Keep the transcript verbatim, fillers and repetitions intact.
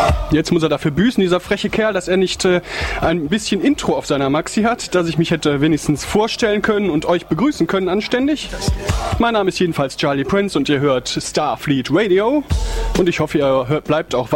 Jetzt muss er dafür büßen, dieser freche Kerl, dass er nicht äh, ein bisschen Intro auf seiner Maxi hat, dass ich mich hätte wenigstens vorstellen können und euch begrüßen können anständig. Mein Name ist jedenfalls Charlie Prince und ihr hört Starfleet Radio und ich hoffe, ihr hört, bleibt auch